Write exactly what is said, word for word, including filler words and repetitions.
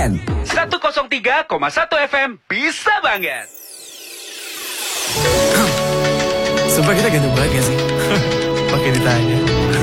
N. seratus tiga koma satu F M bisa banget. Sumpah kita ganteng banget gak sih? Pakai ditanya.